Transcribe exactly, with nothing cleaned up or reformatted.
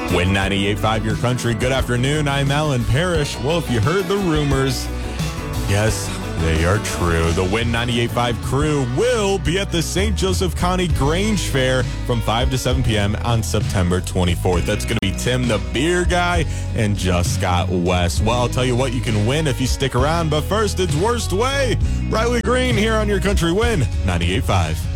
Win ninety-eight point five Your Country. Good afternoon. I'm Alan Parrish. Well, if you heard the rumors, yes, they are true. The Win ninety-eight point five crew will be at the Saint Joseph County Grange Fair from five to seven p.m. on September twenty-fourth. That's going to be Tim the Beer Guy and Just Scott West. Well, I'll tell you what you can win if you stick around, but first, it's Worst Way. Riley Green here on Your Country Win ninety-eight point five.